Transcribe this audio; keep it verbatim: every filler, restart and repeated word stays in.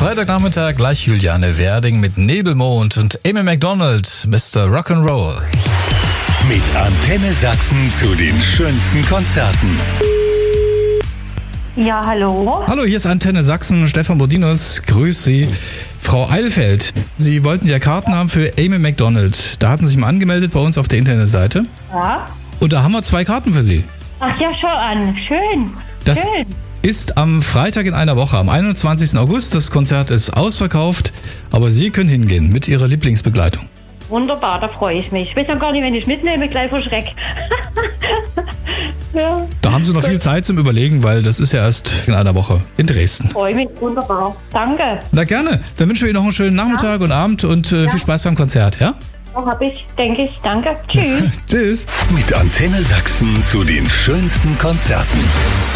Freitagnachmittag, gleich Juliane Werding mit Nebelmond und Amy Macdonald, Mister Rock'n'Roll. Mit Antenne Sachsen zu den schönsten Konzerten. Ja, hallo. Hallo, hier ist Antenne Sachsen, Stefan Bodinus, grüß Sie. Frau Eilfeld, Sie wollten ja Karten haben für Amy Macdonald. Da hatten Sie sich mal angemeldet bei uns auf der Internetseite. Ja. Und da haben wir zwei Karten für Sie. Ach ja, schau an. Schön. Das Schön. ist am Freitag in einer Woche, am einundzwanzigsten August. Das Konzert ist ausverkauft, aber Sie können hingehen mit Ihrer Lieblingsbegleitung. Wunderbar, da freue ich mich. Ich weiß ja gar nicht, wenn ich mitnehme, gleich vor Schreck. Ja. Da haben Sie noch viel Zeit zum Überlegen, weil das ist ja erst in einer Woche in Dresden. Freue mich, wunderbar. Danke. Na gerne. Dann wünschen wir Ihnen noch einen schönen Nachmittag ja. und Abend und äh, ja. viel Spaß beim Konzert, ja? So hab ich, denke ich. Danke. Tschüss. Tschüss. Mit Antenne Sachsen zu den schönsten Konzerten.